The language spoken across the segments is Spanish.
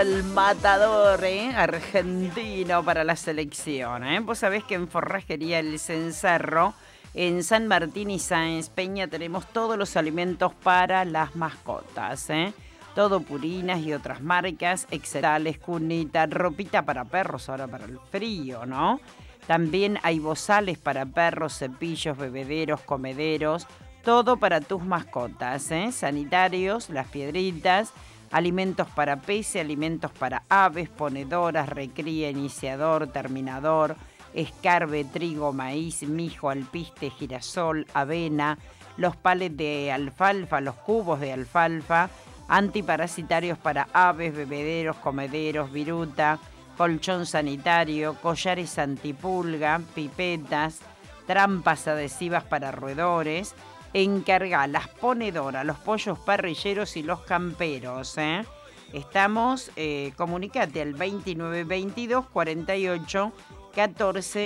El matador, argentino para la selección, Vos sabés que en Forrajería El Cencerro, en San Martín y Sáenz Peña, tenemos todos los alimentos para las mascotas, Todo purinas y otras marcas, excelentes, cunita, ropita para perros ahora para el frío, ¿no? También hay bozales para perros, cepillos, bebederos, comederos, todo para tus mascotas, Sanitarios, las piedritas, alimentos para peces, alimentos para aves, ponedoras, recría, iniciador, terminador, escarbe, trigo, maíz, mijo, alpiste, girasol, avena, los palets de alfalfa, los cubos de alfalfa, antiparasitarios para aves, bebederos, comederos, viruta, colchón sanitario, collares antipulga, pipetas, trampas adhesivas para roedores. Encarga las ponedoras, los pollos parrilleros y los camperos, Estamos, comunicate al 2922 48 14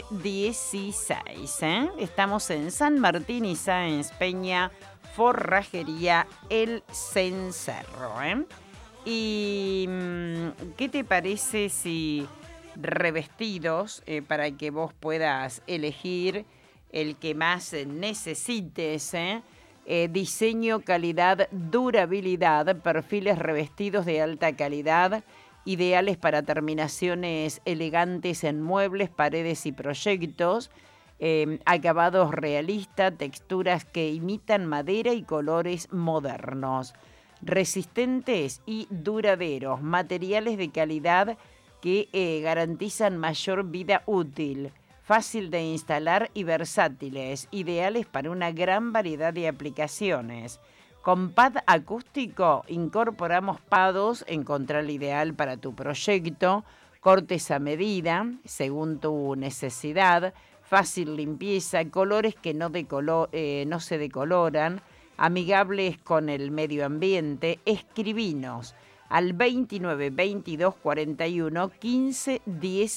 16, Estamos en San Martín y Sáenz Peña, Forrajería El Cencerro, ¿Y qué te parece si revestidos, para que vos puedas elegir el que más necesites, diseño, calidad, durabilidad, perfiles revestidos de alta calidad, ideales para terminaciones elegantes en muebles, paredes y proyectos, acabados realistas, texturas que imitan madera y colores modernos, resistentes y duraderos, materiales de calidad que garantizan mayor vida útil, fácil de instalar y versátiles, ideales para una gran variedad de aplicaciones. Con pad acústico incorporamos pados, encontrar el ideal para tu proyecto, cortes a medida, según tu necesidad, fácil limpieza, colores que no se decoloran, amigables con el medio ambiente. Escribinos al 29 22 41 15 10.